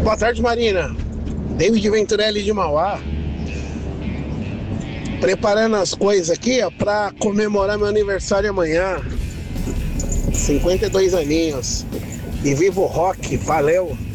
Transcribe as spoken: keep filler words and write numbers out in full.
Boa tarde, Marina. David Venturelli de Mauá. Preparando as coisas aqui, ó, pra comemorar meu aniversário amanhã. cinquenta e dois aninhos. E viva o rock, valeu!